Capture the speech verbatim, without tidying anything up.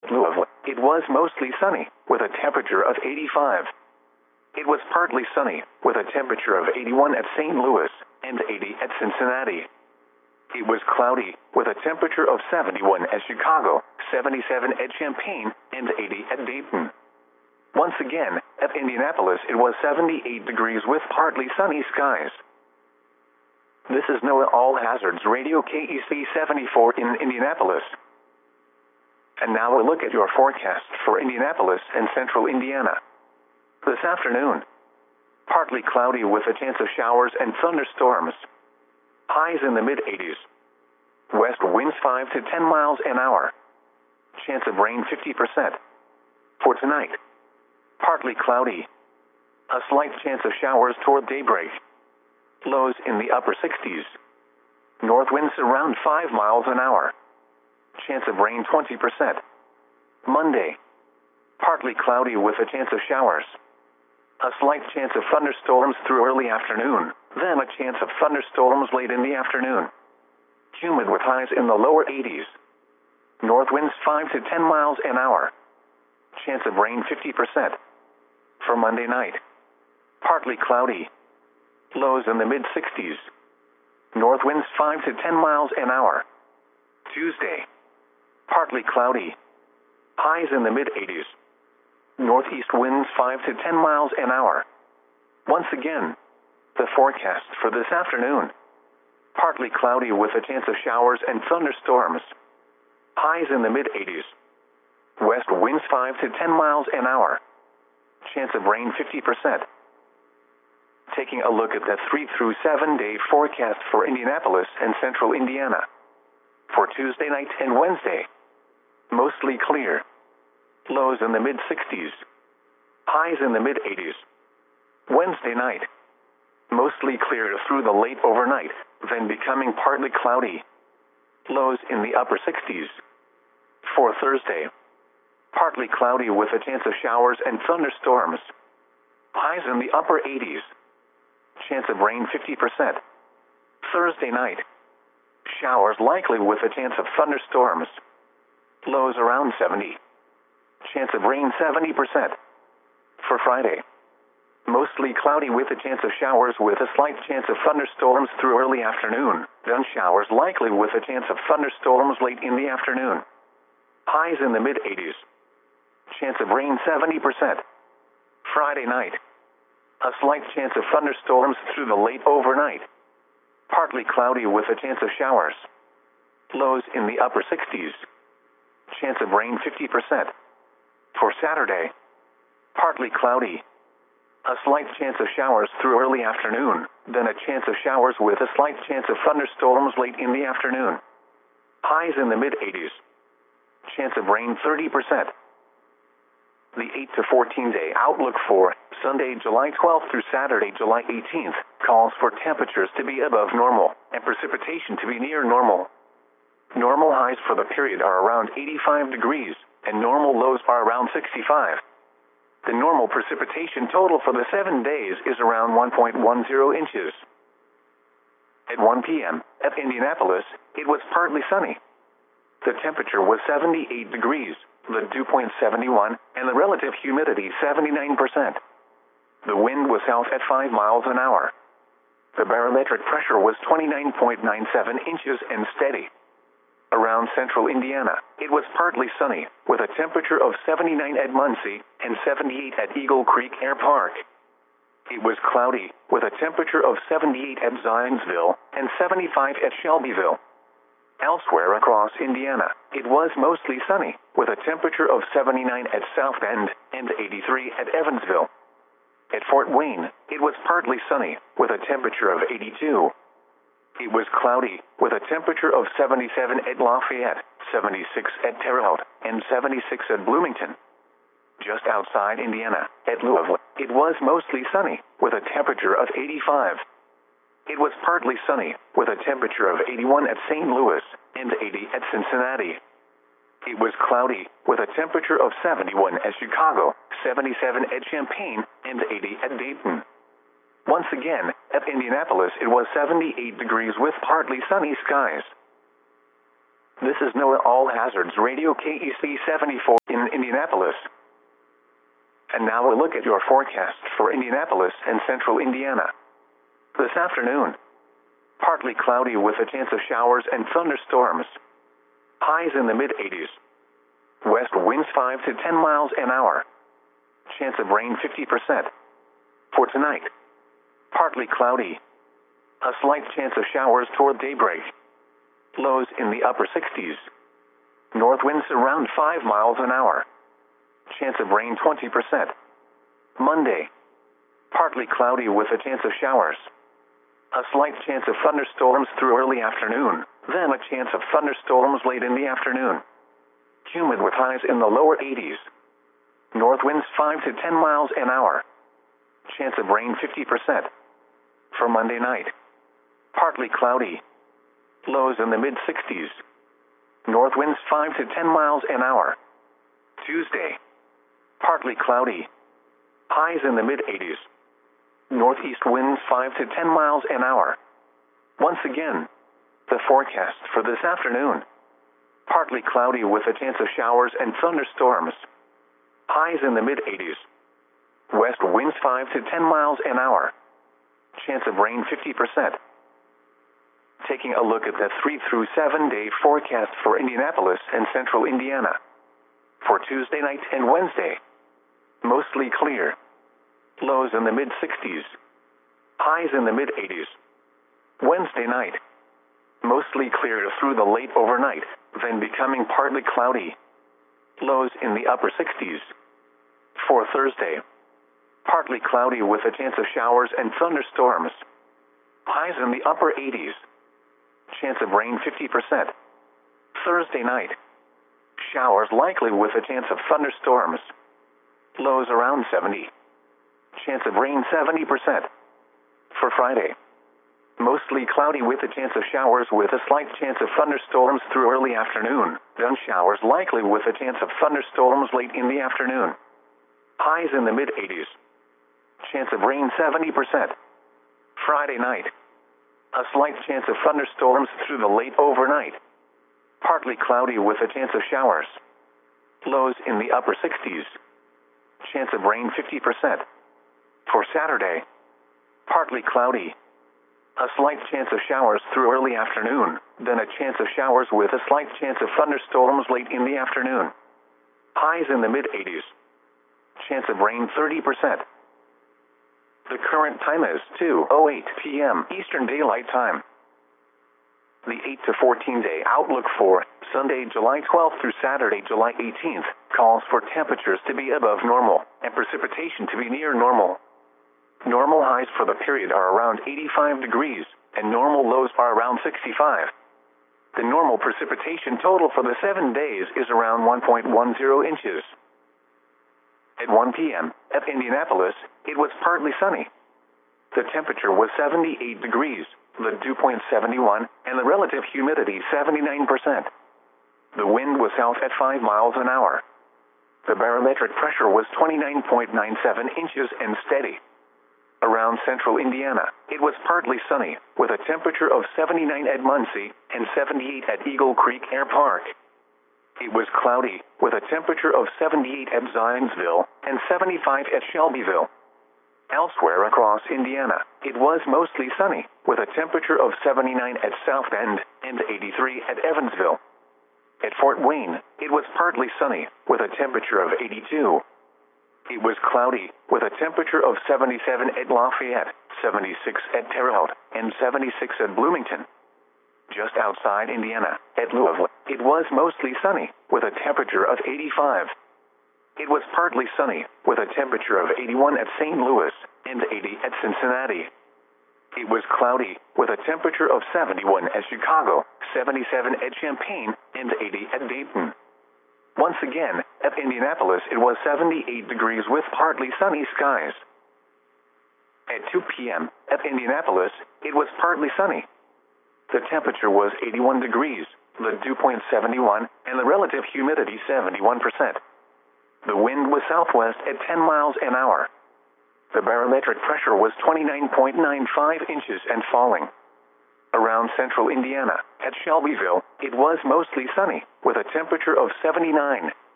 Louisville, it was mostly sunny, with a temperature of eighty-five. It was partly sunny, with a temperature of eighty-one at Saint Louis, and eighty at Cincinnati. It was cloudy, with a temperature of seventy-one at Chicago, seventy-seven at Champaign, and eighty at Dayton. Once again, at Indianapolis it was seventy-eight degrees with partly sunny skies. This is NOAA All Hazards Radio K E C seventy-four in Indianapolis. And now a look at your forecast for Indianapolis and central Indiana. This afternoon, partly cloudy with a chance of showers and thunderstorms. Highs in the mid eighties. West winds five to ten miles an hour. Chance of rain fifty percent. For tonight, partly cloudy. A slight chance of showers toward daybreak. Lows in the upper sixties. North winds around five miles an hour. Chance of rain twenty percent. Monday, partly cloudy with a chance of showers. A slight chance of thunderstorms through early afternoon, then a chance of thunderstorms late in the afternoon. Humid with highs in the lower eighties. North winds five to ten miles an hour. Chance of rain fifty percent. For Monday night, partly cloudy. Lows in the mid sixties. North winds five to ten miles an hour. Tuesday, partly cloudy. Highs in the mid eighties. Northeast winds five to ten miles an hour. Once again, the forecast for this afternoon. Partly cloudy with a chance of showers and thunderstorms. Highs in the mid eighties. West winds five to ten miles an hour. Chance of rain fifty percent. Taking a look at the three through seven day forecast for Indianapolis and central Indiana. For Tuesday night and Wednesday, mostly clear. Lows in the mid sixties. Highs in the mid eighties. Wednesday night, mostly clear through the late overnight, then becoming partly cloudy. Lows in the upper sixties. For Thursday, partly cloudy with a chance of showers and thunderstorms. Highs in the upper eighties. Chance of rain fifty percent. Thursday night, showers likely with a chance of thunderstorms. Lows around seventy. Chance of rain seventy percent. For Friday, mostly cloudy with a chance of showers with a slight chance of thunderstorms through early afternoon, then showers likely with a chance of thunderstorms late in the afternoon. Highs in the mid eighties. Chance of rain seventy percent. Friday night, a slight chance of thunderstorms through the late overnight. Partly cloudy with a chance of showers. Lows in the upper sixties. Chance of rain fifty percent. For Saturday, partly cloudy. A slight chance of showers through early afternoon, then a chance of showers with a slight chance of thunderstorms late in the afternoon. Highs in the mid eighties. Chance of rain thirty percent. The eight to fourteen day outlook for Sunday, July twelfth through Saturday, July eighteenth, calls for temperatures to be above normal and precipitation to be near normal. Normal highs for the period are around eighty-five degrees, and normal lows are around sixty-five. The normal precipitation total for the seven days is around one point one zero inches. At one p m at Indianapolis, it was partly sunny. The temperature was seventy-eight degrees, the dew point seventy-one, and the relative humidity seventy-nine percent. The wind was south at five miles an hour. The barometric pressure was twenty-nine point nine seven inches and steady. Around central Indiana, it was partly sunny, with a temperature of seventy-nine at Muncie and seventy-eight at Eagle Creek Air Park. It was cloudy, with a temperature of seventy-eight at Zionsville and seventy-five at Shelbyville. Elsewhere across Indiana, it was mostly sunny, with a temperature of seventy-nine at South Bend and eighty-three at Evansville. At Fort Wayne, it was partly sunny, with a temperature of eighty-two. It was cloudy, with a temperature of seventy-seven at Lafayette, seventy-six at Terre Haute, and seventy-six at Bloomington. Just outside Indiana, at Louisville, it was mostly sunny, with a temperature of eighty-five. It was partly sunny, with a temperature of eighty-one at Saint Louis, and eighty at Cincinnati. It was cloudy, with a temperature of seventy-one at Chicago, seventy-seven at Champaign, and eighty at Dayton. Once again, at Indianapolis it was seventy-eight degrees with partly sunny skies. This is NOAA All Hazards Radio K E C seventy-four. in Indianapolis. And now a look at your forecast for Indianapolis and central Indiana. This afternoon, partly cloudy with a chance of showers and thunderstorms. Highs in the mid eighties. West winds five to ten miles an hour. Chance of rain fifty percent. For tonight, partly cloudy. A slight chance of showers toward daybreak. Lows in the upper sixties. North winds around five miles an hour. Chance of rain twenty percent. Monday, partly cloudy with a chance of showers. A slight chance of thunderstorms through early afternoon, then a chance of thunderstorms late in the afternoon. Humid with highs in the lower eighties. North winds five to ten miles an hour. Chance of rain fifty percent. For Monday night, partly cloudy. Lows in the mid sixties. North winds five to ten miles an hour. Tuesday, partly cloudy. Highs in the mid eighties. Northeast winds five to ten miles an hour. Once again, the forecast for this afternoon. Partly cloudy with a chance of showers and thunderstorms. Highs in the mid eighties. West winds five to ten miles an hour. Chance of rain fifty percent. Taking a look at the three through seven day forecast for Indianapolis and central Indiana. For Tuesday night and Wednesday, mostly clear. Lows in the mid sixties. Highs in the mid eighties. Wednesday night, mostly clear through the late overnight, then becoming partly cloudy. Lows in the upper sixties. For Thursday, partly cloudy with a chance of showers and thunderstorms. Highs in the upper eighties. Chance of rain fifty percent. Thursday night, showers likely with a chance of thunderstorms. Lows around seventy. Chance of rain seventy percent. For Friday, mostly cloudy with a chance of showers with a slight chance of thunderstorms through early afternoon, then showers likely with a chance of thunderstorms late in the afternoon. Highs in the mid eighties. Chance of rain seventy percent. Friday night, a slight chance of thunderstorms through the late overnight. Partly cloudy with a chance of showers. Lows in the upper sixties. Chance of rain fifty percent. For Saturday, partly cloudy. A slight chance of showers through early afternoon, then a chance of showers with a slight chance of thunderstorms late in the afternoon. Highs in the mid eighties. Chance of rain thirty percent. The current time is two oh eight p m Eastern Daylight Time. The eight to fourteen day outlook for Sunday, July twelfth through Saturday, July eighteenth, calls for temperatures to be above normal and precipitation to be near normal. Normal highs for the period are around eighty-five degrees, and normal lows are around sixty-five. The normal precipitation total for the seven days is around one point one zero inches. At one p m at Indianapolis, it was partly sunny. The temperature was seventy-eight degrees, the dew point seventy-one, and the relative humidity seventy-nine percent. The wind was south at five miles an hour. The barometric pressure was twenty-nine point nine seven inches and steady. Around central Indiana, it was partly sunny, with a temperature of seventy-nine at Muncie and seventy-eight at Eagle Creek Air Park. It was cloudy, with a temperature of seventy-eight at Zionsville and seventy-five at Shelbyville. Elsewhere across Indiana, it was mostly sunny, with a temperature of seventy-nine at South Bend and eighty-three at Evansville. At Fort Wayne, it was partly sunny, with a temperature of eighty-two. It was cloudy, with a temperature of seventy-seven at Lafayette, seventy-six at Terre Haute, and seventy-six at Bloomington. Just outside Indiana, at Louisville, it was mostly sunny, with a temperature of eighty-five. It was partly sunny, with a temperature of eighty-one at Saint Louis and eighty at Cincinnati. It was cloudy, with a temperature of seventy-one at Chicago, seventy-seven at Champaign, and eighty at Dayton. Once again, at Indianapolis it was seventy-eight degrees with partly sunny skies. At two p m at Indianapolis, it was partly sunny. The temperature was eighty-one degrees, the dew point seventy-one, and the relative humidity seventy-one percent. The wind was southwest at ten miles an hour. The barometric pressure was twenty-nine point nine five inches and falling. Around central Indiana, at Shelbyville, it was mostly sunny, with a temperature of seventy-nine.